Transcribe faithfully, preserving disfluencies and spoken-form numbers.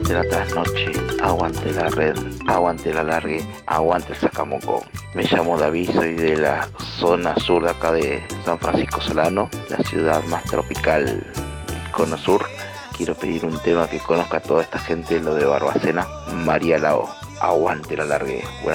aguante la trasnoche, aguante la red, aguante la largue, aguante el sacamoco. Me llamo David, soy de la zona sur de acá de San Francisco Solano, la ciudad más tropical del cono sur. Quiero pedir un tema que conozca a toda esta gente, lo de Barbacena, María Lao. Aguante la largue. Buenas